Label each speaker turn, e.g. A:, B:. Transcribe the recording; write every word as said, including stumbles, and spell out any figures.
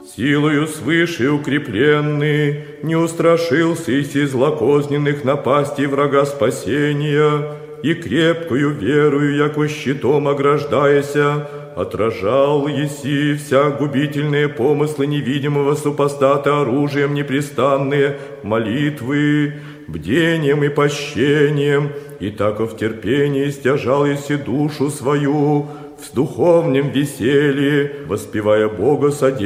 A: Силою свыше укрепленный, не устрашился иси злокозненных напастей врага спасения, и крепкою верою, яко щитом ограждаяся, отражал еси вся губительные помыслы невидимого супостата оружием непрестанные молитвы, бдением и пощением, и тако в терпении стяжал еси душу свою в духовном веселье, воспевая Бога содействия.